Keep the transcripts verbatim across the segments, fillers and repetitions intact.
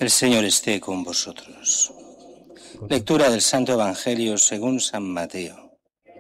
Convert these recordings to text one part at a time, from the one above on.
El Señor esté con vosotros. Lectura del Santo Evangelio según San Mateo.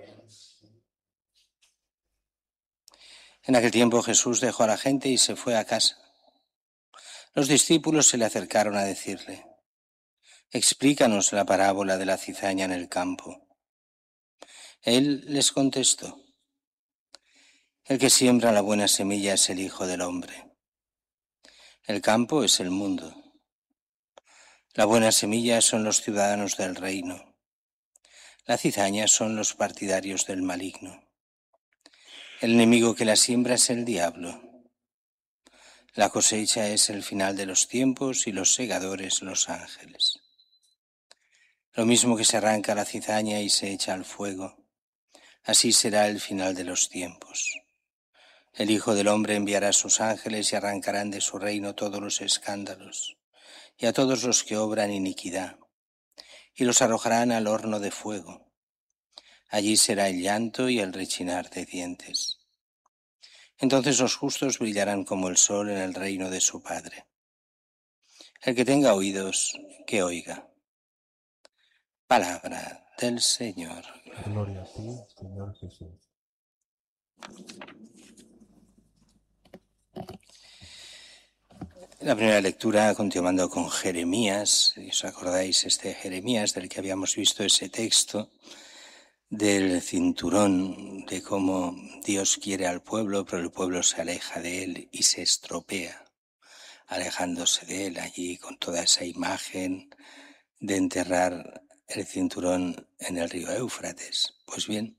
En aquel tiempo Jesús dejó a la gente y se fue a casa. Los discípulos se le acercaron a decirle: «Explícanos la parábola de la cizaña en el campo». Él les contestó: «El que siembra la buena semilla es el Hijo del Hombre. El campo es el mundo. La buena semilla son los ciudadanos del reino. La cizaña son los partidarios del maligno. El enemigo que la siembra es el diablo. La cosecha es el final de los tiempos y los segadores los ángeles. Lo mismo que se arranca la cizaña y se echa al fuego, así será el final de los tiempos. El Hijo del Hombre enviará a sus ángeles y arrancarán de su reino todos los escándalos y a todos los que obran iniquidad, y los arrojarán al horno de fuego. Allí será el llanto y el rechinar de dientes. Entonces los justos brillarán como el sol en el reino de su Padre. El que tenga oídos, que oiga». Palabra del Señor. Gloria a ti, Señor Jesús. La primera lectura, continuando con Jeremías, si os acordáis, este Jeremías del que habíamos visto ese texto del cinturón, de cómo Dios quiere al pueblo, pero el pueblo se aleja de él y se estropea, alejándose de él allí con toda esa imagen de enterrar el cinturón en el río Éufrates. Pues bien,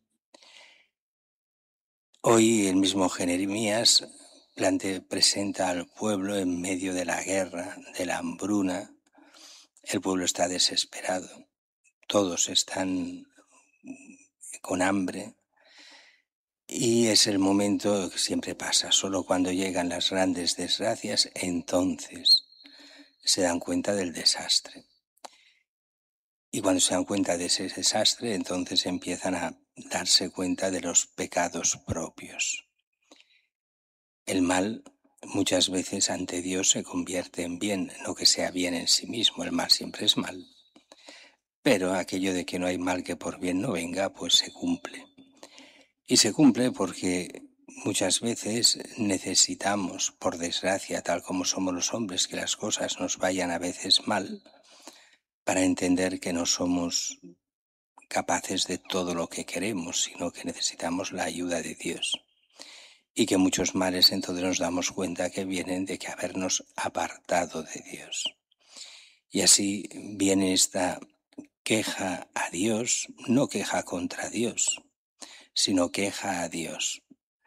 hoy el mismo Jeremías Plante presenta al pueblo en medio de la guerra, de la hambruna. El pueblo está desesperado, todos están con hambre y es el momento que siempre pasa. Solo cuando llegan las grandes desgracias, entonces se dan cuenta del desastre. Y cuando se dan cuenta de ese desastre, entonces empiezan a darse cuenta de los pecados propios. El mal muchas veces ante Dios se convierte en bien, no que sea bien en sí mismo, el mal siempre es mal. Pero aquello de que no hay mal que por bien no venga, pues se cumple. Y se cumple porque muchas veces necesitamos, por desgracia, tal como somos los hombres, que las cosas nos vayan a veces mal, para entender que no somos capaces de todo lo que queremos, sino que necesitamos la ayuda de Dios. Y que muchos males entonces nos damos cuenta que vienen de que habernos apartado de Dios. Y así viene esta queja a Dios, no queja contra Dios, sino queja a Dios.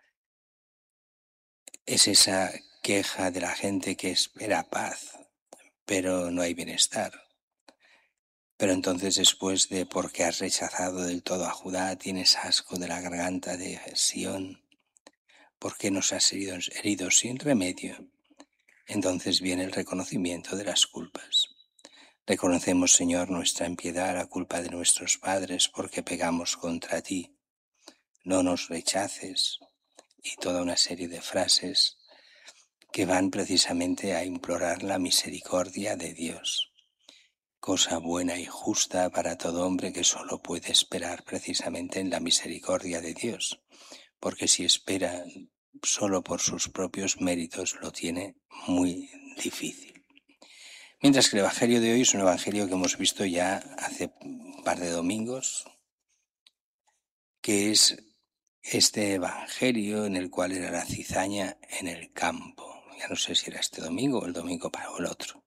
Es esa queja de la gente que espera paz, pero no hay bienestar. Pero entonces después de porque has rechazado del todo a Judá, tienes asco de la garganta de Sión, porque nos has herido, herido sin remedio. Entonces viene el reconocimiento de las culpas. Reconocemos, Señor, nuestra impiedad, la culpa de nuestros padres, porque pegamos contra ti. No nos rechaces. Y toda una serie de frases que van precisamente a implorar la misericordia de Dios. Cosa buena y justa para todo hombre que solo puede esperar precisamente en la misericordia de Dios. Porque si espera solo por sus propios méritos, lo tiene muy difícil. Mientras que el Evangelio de hoy es un Evangelio que hemos visto ya hace un par de domingos, que es este Evangelio en el cual era la cizaña en el campo. Ya no sé si era este domingo o el domingo para el otro.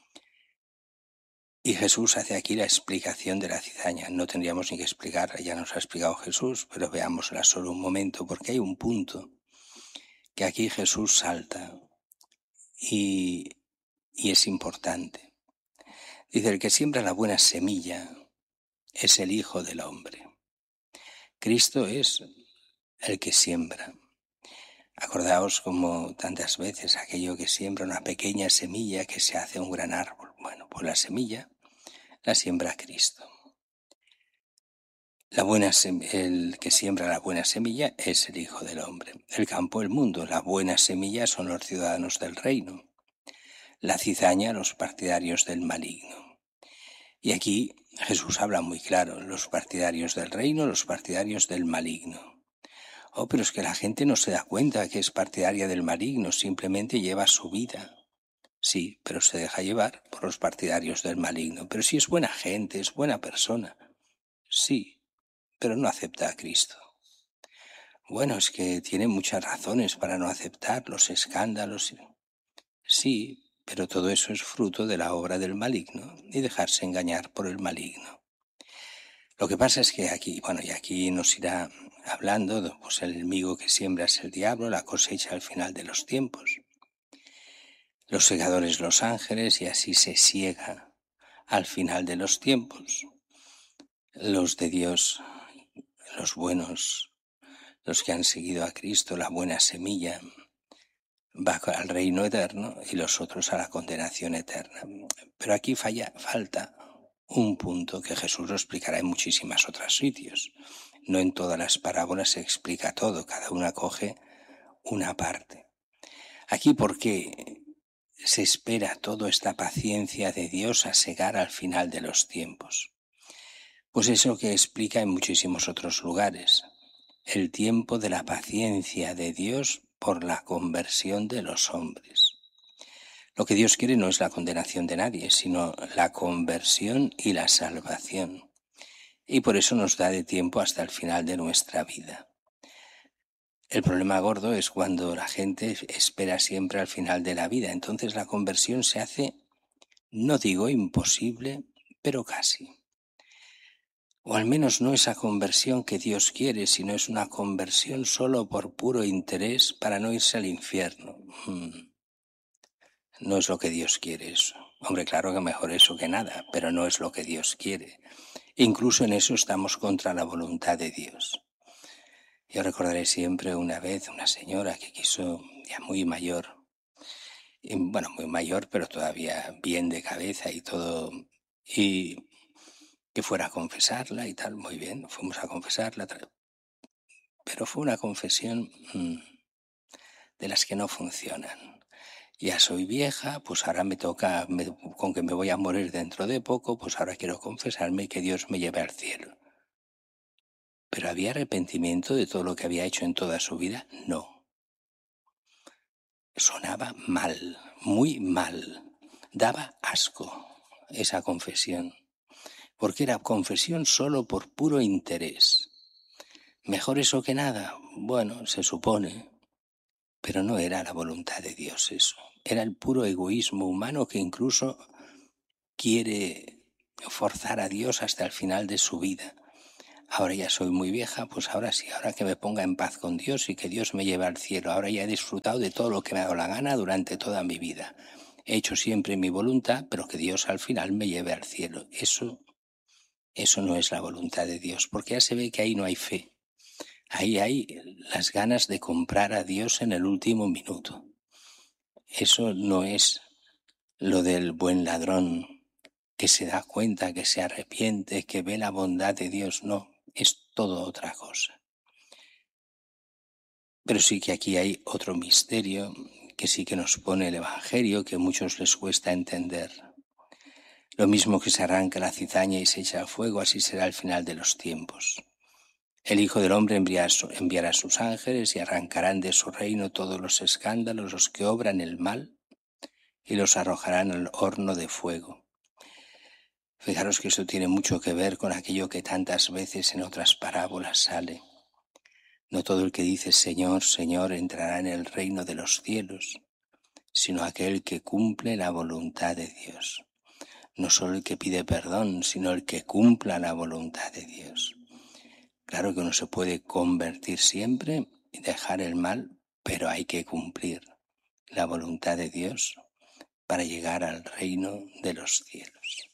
Y Jesús hace aquí la explicación de la cizaña. No tendríamos ni que explicarla, ya nos ha explicado Jesús, pero veámosla solo un momento, porque hay un punto que aquí Jesús salta y, y es importante. Dice: el que siembra la buena semilla es el Hijo del Hombre. Cristo es el que siembra. Acordaos como tantas veces aquello que siembra una pequeña semilla que se hace un gran árbol. Bueno, pues la semilla la siembra Cristo. La buena sem- el que siembra la buena semilla es el Hijo del Hombre. El campo, el mundo. La buena semilla son los ciudadanos del reino. la cizaña a los partidarios del maligno. Y aquí Jesús habla muy claro, los partidarios del reino, los partidarios del maligno. Oh, pero es que la gente no se da cuenta que es partidaria del maligno, simplemente lleva su vida. Sí, pero se deja llevar por los partidarios del maligno. Pero si es buena gente, es buena persona. Sí, pero no acepta a Cristo. Bueno, es que tiene muchas razones para no aceptar los escándalos. Sí, pero todo eso es fruto de la obra del maligno y dejarse engañar por el maligno. Lo que pasa es que aquí, bueno, y aquí nos irá hablando, pues el enemigo que siembra es el diablo, la cosecha al final de los tiempos. Los segadores los ángeles, y así se siega al final de los tiempos. Los de Dios, los buenos, los que han seguido a Cristo, la buena semilla, va al reino eterno y los otros a la condenación eterna. Pero aquí falla, falta un punto que Jesús lo explicará en muchísimos otros sitios. No en todas las parábolas se explica todo, cada una coge una parte. Aquí, ¿por qué se espera toda esta paciencia de Dios a segar al final de los tiempos? Pues eso que explica en muchísimos otros lugares. El tiempo de la paciencia de Dios por la conversión de los hombres. Lo que Dios quiere no es la condenación de nadie, sino la conversión y la salvación. Y por eso nos da de tiempo hasta el final de nuestra vida. El problema gordo es cuando la gente espera siempre al final de la vida. Entonces la conversión se hace, no digo imposible, pero casi. O al menos no esa conversión que Dios quiere, sino es una conversión solo por puro interés para no irse al infierno. Hmm. No es lo que Dios quiere eso. Hombre, claro que mejor eso que nada, pero no es lo que Dios quiere. Incluso en eso estamos contra la voluntad de Dios. Yo recordaré siempre una vez una señora que quiso, ya muy mayor, y, bueno, muy mayor, pero todavía bien de cabeza y todo, y que fuera a confesarla y tal, muy bien, fuimos a confesarla, pero fue una confesión mmm, de las que no funcionan. Ya soy vieja, pues ahora me toca, me, con que me voy a morir dentro de poco, pues ahora quiero confesarme y que Dios me lleve al cielo. ¿Pero había arrepentimiento de todo lo que había hecho en toda su vida? No. Sonaba mal, muy mal. Daba asco esa confesión, porque era confesión solo por puro interés. ¿Mejor eso que nada? Bueno, se supone, pero no era la voluntad de Dios eso. Era el puro egoísmo humano que incluso quiere forzar a Dios hasta el final de su vida. Ahora ya soy muy vieja, pues ahora sí, ahora que me ponga en paz con Dios y que Dios me lleve al cielo. Ahora ya he disfrutado de todo lo que me ha dado la gana durante toda mi vida. He hecho siempre mi voluntad, pero que Dios al final me lleve al cielo. Eso, eso no es la voluntad de Dios, porque ya se ve que ahí no hay fe. Ahí hay las ganas de comprar a Dios en el último minuto. Eso no es lo del buen ladrón que se da cuenta, que se arrepiente, que ve la bondad de Dios. No, es todo otra cosa. Pero sí que aquí hay otro misterio que sí que nos pone el Evangelio, que a muchos les cuesta entender. Lo mismo que se arranca la cizaña y se echa al fuego, así será el final de los tiempos. El Hijo del Hombre enviará a sus ángeles y arrancarán de su reino todos los escándalos, los que obran el mal, y los arrojarán al horno de fuego. Fijaros que eso tiene mucho que ver con aquello que tantas veces en otras parábolas sale. No todo el que dice Señor, Señor entrará en el reino de los cielos, sino aquel que cumple la voluntad de Dios. No solo el que pide perdón, sino el que cumpla la voluntad de Dios. Claro que uno se puede convertir siempre y dejar el mal, pero hay que cumplir la voluntad de Dios para llegar al reino de los cielos.